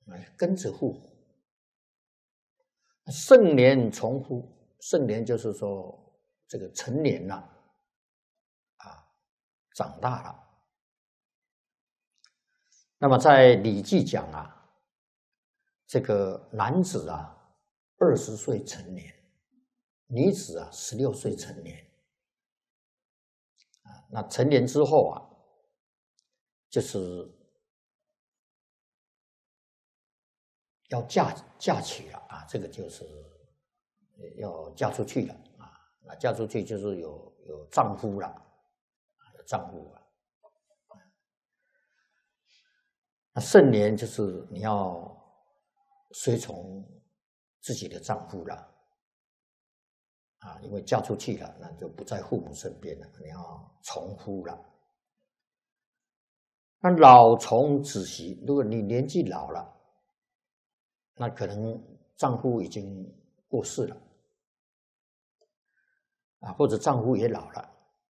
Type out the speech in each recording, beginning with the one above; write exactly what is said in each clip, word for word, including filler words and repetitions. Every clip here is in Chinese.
庚子父母。盛年从夫，盛年就是说这个成年了，啊，长大了。那么在《礼记》讲啊，这个男子啊二十岁成年，女子啊十六岁成年。啊，那成年之后啊，就是要嫁嫁娶了啊，这个就是要嫁出去了啊。那嫁出去就是有有丈夫了，有丈夫了。那盛年就是你要随从自己的丈夫了啊，因为嫁出去了，那就不在父母身边了，你要从夫了。那老从子息，如果你年纪老了，那可能丈夫已经过世了啊，或者丈夫也老了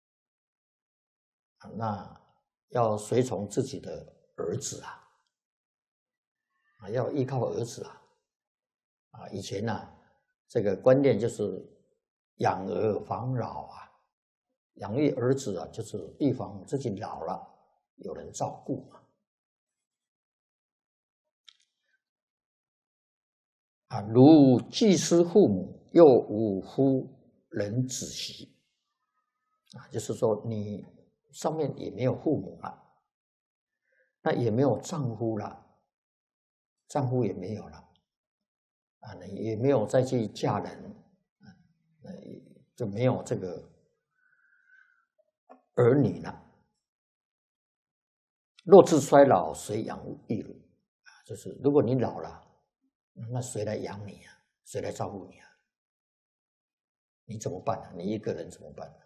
啊，那要随从自己的儿子啊，啊，要依靠儿子啊，啊，以前呢、啊，这个观念就是养儿防老啊，养育儿子啊，就是预防自己老了有人照顾嘛。啊，如既失父母，又无夫人子息。啊，就是说你上面也没有父母了，那也没有丈夫了，丈夫也没有了，啊，你也没有再去嫁人，那就没有这个儿女了。若自衰老，谁养育汝？啊，就是如果你老了，那谁来养你啊？谁来照顾你啊？你怎么办呢？你一个人怎么办呢？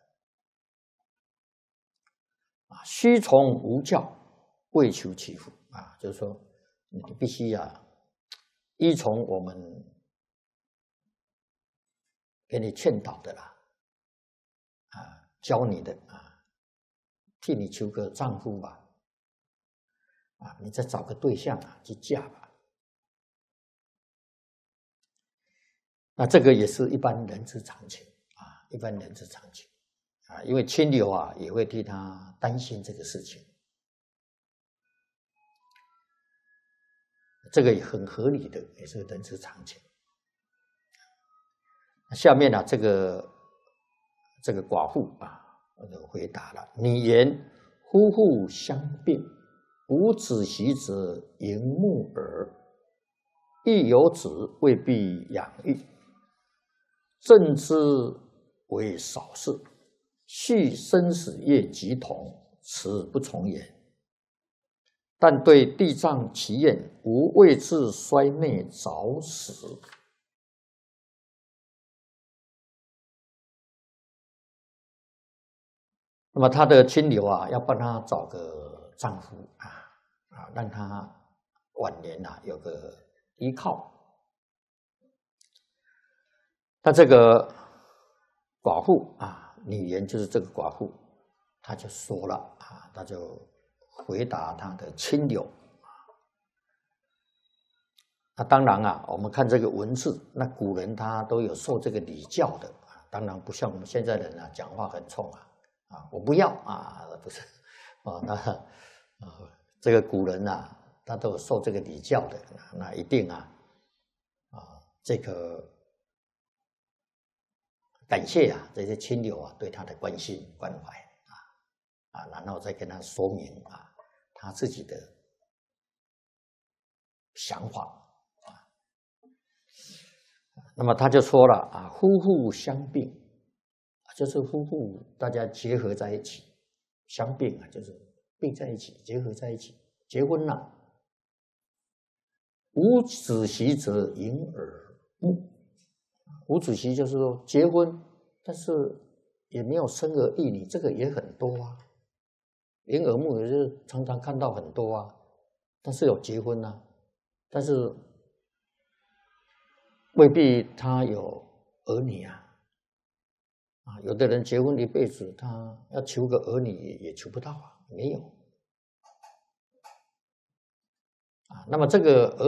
啊，须从无教，为求其福啊，就是说你必须啊，依从我们给你劝导的啦，啊，教你的啊，替你求个丈夫吧，啊，你再找个对象啊去嫁吧。那这个也是一般人之常情啊，一般人之常情啊，因为亲友啊也会替他担心这个事情，这个也很合理的，也是人之常情。下面呢、啊，这个这个寡妇啊，回答了：你言夫妇相并，无子息者迎慕耳，亦有子未必养育。正之为少事，系生死业即同，此不从言。但对地藏其愿，无为之衰灭早死。那么他的亲友啊，要帮他找个丈夫啊，啊，让他晚年啊有个依靠。那这个寡妇啊，女人就是这个寡妇，她就说了啊，她就回答她的亲友啊。那当然啊，我们看这个文字，那古人他都有受这个礼教的啊，当然不像我们现在人啊，讲话很冲啊，啊，我不要啊，不是啊，那啊，这个古人啊，他都有受这个礼教的，那一定啊，啊，这个。感谢啊，这些亲友啊对他的关心关怀啊啊，然后再跟他说明啊他自己的想法啊。那么他就说了啊，夫妇相并，就是夫妇大家结合在一起，相并啊就是并在一起，结合在一起，结婚了。无子息者迎耳目。无子息就是说结婚，但是也没有生儿育女，这个也很多啊。迎耳目也是常常看到很多啊，但是有结婚啊，但是未必他有儿女啊。啊，有的人结婚一辈子，他要求个儿女也也求不到啊，没有。啊，那么这个儿